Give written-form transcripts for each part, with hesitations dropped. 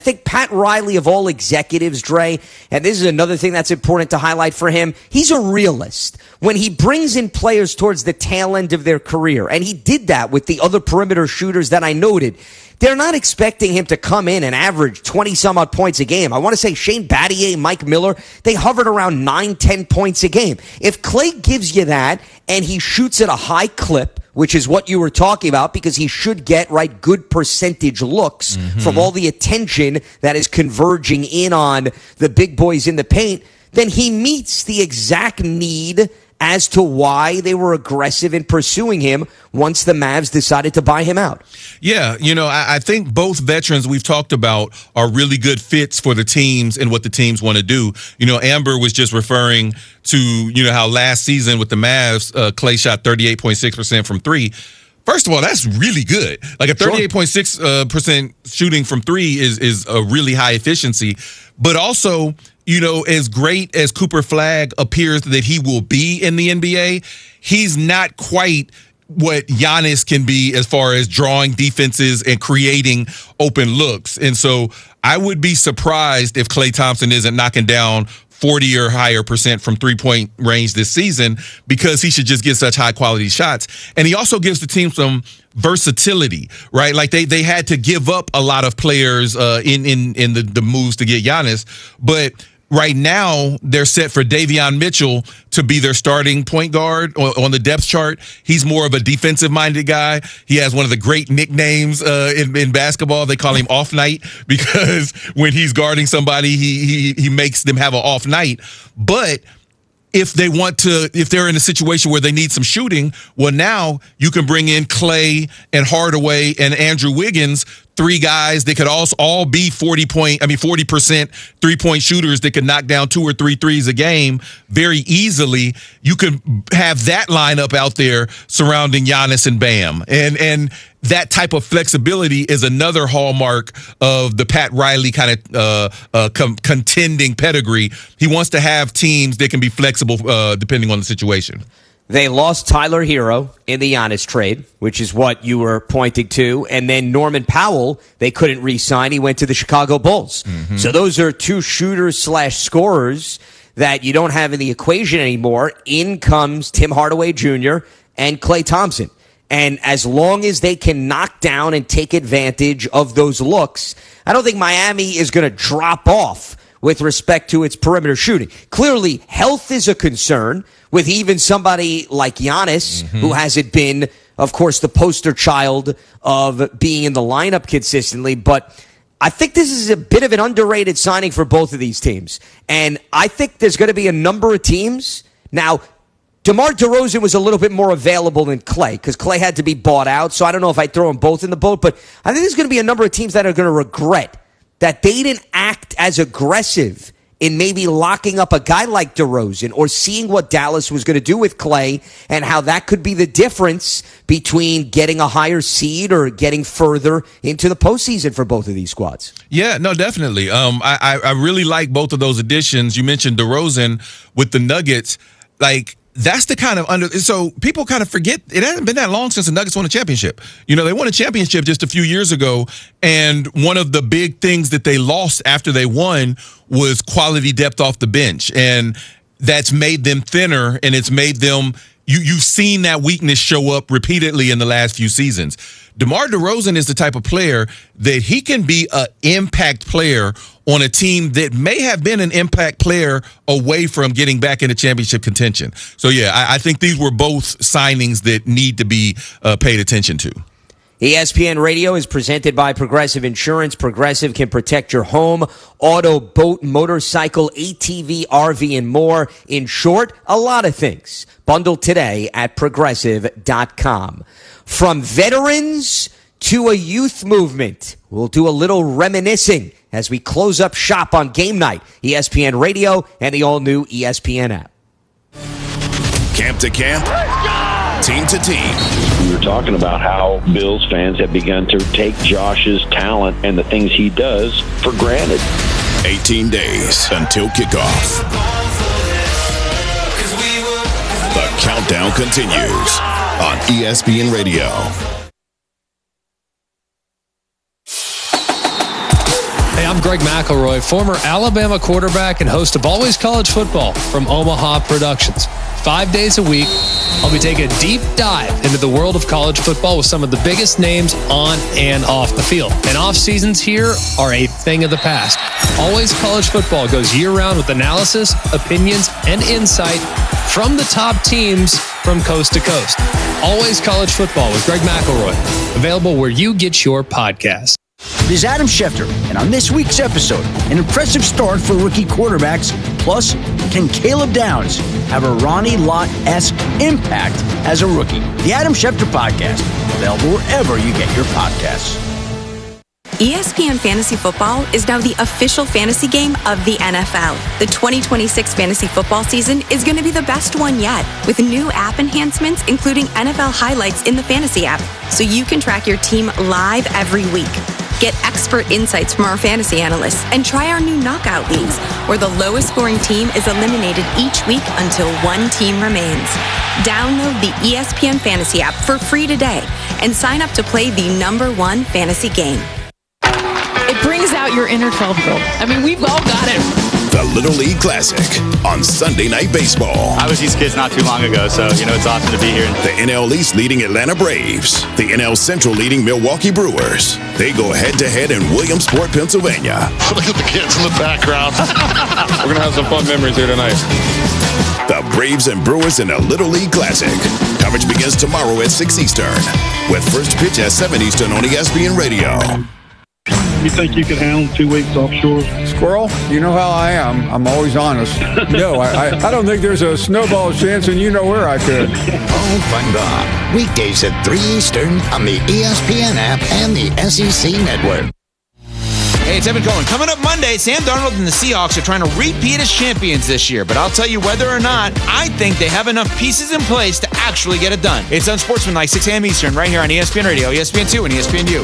I think Pat Riley, of all executives, Dre, and this is another thing that's important to highlight for him, he's a realist. When he brings in players towards the tail end of their career, and he did that with the other perimeter shooters that I noted, they're not expecting him to come in and average 20-some-odd points a game. I want to say Shane Battier, Mike Miller, they hovered around 9-10 points a game. If Klay gives you that and he shoots at a high clip, which is what you were talking about, because he should get, good percentage looks from all the attention that is converging in on the big boys in the paint, then he meets the exact need as to why they were aggressive in pursuing him once the Mavs decided to buy him out. Yeah, I think both veterans we've talked about are really good fits for the teams and what the teams want to do. Amber was just referring to, how last season with the Mavs, Klay shot 38.6% from three. First of all, that's really good. Like a 38.6% shooting from three is a really high efficiency. But also, as great as Cooper Flagg appears that he will be in the NBA, he's not quite what Giannis can be as far as drawing defenses and creating open looks. And so I would be surprised if Klay Thompson isn't knocking down 40 or higher percent from three-point range this season, because he should just get such high-quality shots. And he also gives the team some versatility, right? Like they had to give up a lot of players in the moves to get Giannis, but right now, they're set for Davion Mitchell to be their starting point guard on the depth chart. He's more of a defensive-minded guy. He has one of the great nicknames in basketball. They call him Off Night, because when he's guarding somebody, he makes them have an off night. But if they're in a situation where they need some shooting, well, now you can bring in Klay and Hardaway and Andrew Wiggins, three guys that could also all be 40% three-point shooters that could knock down 2 or 3 threes a game very easily. You could have that lineup out there surrounding Giannis and Bam. And that type of flexibility is another hallmark of the Pat Riley kind of contending pedigree. He wants to have teams that can be flexible depending on the situation. They lost Tyler Hero in the Giannis trade, which is what you were pointing to. And then Norman Powell, they couldn't re-sign. He went to the Chicago Bulls. So those are two shooters/scorers that you don't have in the equation anymore. In comes Tim Hardaway Jr. and Klay Thompson. And as long as they can knock down and take advantage of those looks, I don't think Miami is going to drop off with respect to its perimeter shooting. Clearly, health is a concern with even somebody like Giannis, who hasn't been, of course, the poster child of being in the lineup consistently. But I think this is a bit of an underrated signing for both of these teams. And I think there's going to be a number of teams. Now, DeMar DeRozan was a little bit more available than Klay, because Klay had to be bought out. So I don't know if I throw them both in the boat. But I think there's going to be a number of teams that are going to regret that they didn't act as aggressive in maybe locking up a guy like DeRozan, or seeing what Dallas was going to do with Klay and how that could be the difference between getting a higher seed or getting further into the postseason for both of these squads. Yeah, no, definitely. I really like both of those additions. You mentioned DeRozan with the Nuggets. That's the kind of so people kind of forget it hasn't been that long since the Nuggets won a championship. They won a championship just a few years ago, and one of the big things that they lost after they won was quality depth off the bench, and that's made them thinner, and it's made them you've seen that weakness show up repeatedly in the last few seasons. DeMar DeRozan is the type of player that he can be an impact player on a team that may have been an impact player away from getting back into championship contention. So, yeah, I think these were both signings that need to be paid attention to. ESPN Radio is presented by Progressive Insurance. Progressive can protect your home, auto, boat, motorcycle, ATV, RV, and more. In short, a lot of things. Bundle today at Progressive.com. From veterans to a youth movement, we'll do a little reminiscing as we close up shop on game night. ESPN Radio and the all-new ESPN app. Camp to camp, team to team. We were talking about how Bills fans have begun to take Josh's talent and the things he does for granted. 18 days until kickoff. The countdown continues on ESPN Radio. Hey, I'm Greg McElroy, former Alabama quarterback and host of Always College Football from Omaha Productions. 5 days a week, I'll be taking a deep dive into the world of college football with some of the biggest names on and off the field. And off seasons here are a thing of the past. Always College Football goes year-round with analysis, opinions, and insight from the top teams from coast to coast. Always College Football with Greg McElroy. Available where you get your podcasts. It is Adam Schefter, and on this week's episode, an impressive start for rookie quarterbacks, plus can Caleb Downs have a Ronnie Lott-esque impact as a rookie? The Adam Schefter Podcast, available wherever you get your podcasts. ESPN Fantasy Football is now the official fantasy game of the NFL. The 2026 fantasy football season is going to be the best one yet, with new app enhancements including NFL highlights in the fantasy app, so you can track your team live every week. Get expert insights from our fantasy analysts and try our new knockout leagues, where the lowest scoring team is eliminated each week until one team remains. Download the ESPN Fantasy app for free today and sign up to play the #1 fantasy game. It brings out your inner 12-year-old. I mean, we've all got it. The Little League Classic on Sunday Night Baseball. I was these kids not too long ago, so, it's awesome to be here. The NL East leading Atlanta Braves. The NL Central leading Milwaukee Brewers. They go head-to-head in Williamsport, Pennsylvania. Look at the kids in the background. We're going to have some fun memories here tonight. The Braves and Brewers in a Little League Classic. Coverage begins tomorrow at 6 Eastern, with first pitch at 7 Eastern on ESPN Radio. You think you could handle 2 weeks offshore? Squirrel, you know how I am. I'm always honest. No, I don't think there's a snowball's chance, and you know where I could. Oh, fun gone. Weekdays at 3 Eastern on the ESPN app and the SEC Network. Hey, it's Evan Cohen. Coming up Monday, Sam Darnold and the Seahawks are trying to repeat as champions this year. But I'll tell you whether or not, I think they have enough pieces in place to actually get it done. It's Unsportsmanlike, 6 a.m. Eastern, right here on ESPN Radio, ESPN2, and ESPNU.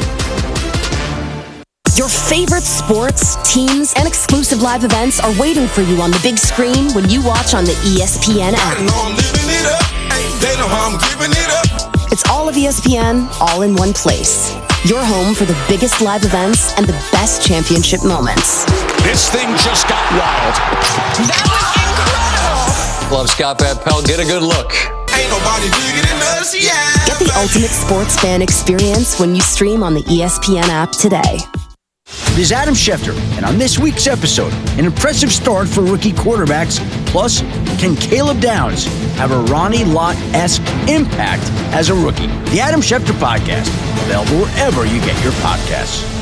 Your favorite sports, teams, and exclusive live events are waiting for you on the big screen when you watch on the ESPN app. They know how I'm giving it up. It's all of ESPN, all in one place. Your home for the biggest live events and the best championship moments. This thing just got wild. That was incredible. Love Scott Van Pelt. Get a good look. Ain't nobody bigger than us, yeah. Get the ultimate sports fan experience when you stream on the ESPN app today. It is Adam Schefter, and on this week's episode, an impressive start for rookie quarterbacks, plus can Caleb Downs have a Ronnie Lott-esque impact as a rookie? The Adam Schefter Podcast, available wherever you get your podcasts.